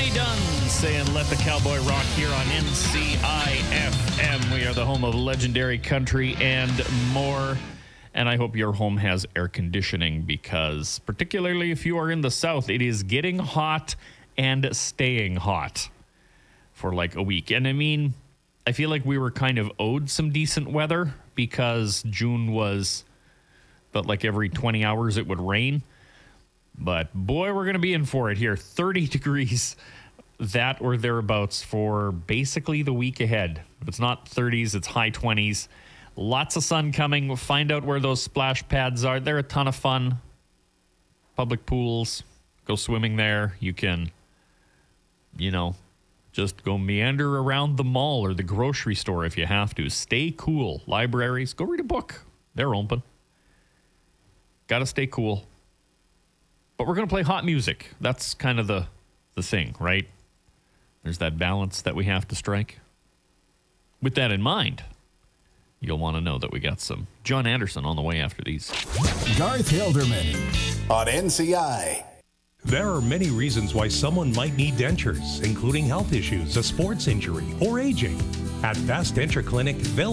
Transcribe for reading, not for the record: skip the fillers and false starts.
Dunn saying let the cowboy rock here on NCIFM. We are the home of legendary country and more. And I hope your home has air conditioning because particularly if you are in the South, it is getting hot and staying hot for like a week. And I mean, I feel like we were kind of owed some decent weather because June was, but like every 20 hours it would rain. But boy, we're going to be in for it here. 30 degrees, that or thereabouts for basically the week ahead. If it's not 30s, it's high 20s. Lots of sun coming. We'll find out where those splash pads are. They're a ton of fun. Public pools. Go swimming there. You can, just go meander around the mall or the grocery store if you have to. Stay cool. Libraries. Go read a book. They're open. Got to stay cool. But we're going to play hot music. That's kind of the thing, right? There's that balance that we have to strike. With that in mind, you'll want to know that we got some John Anderson on the way after these. Garth Hilderman on NCI. There are many reasons why someone might need dentures, including health issues, a sports injury, or aging. At Best Denture Clinic, they'll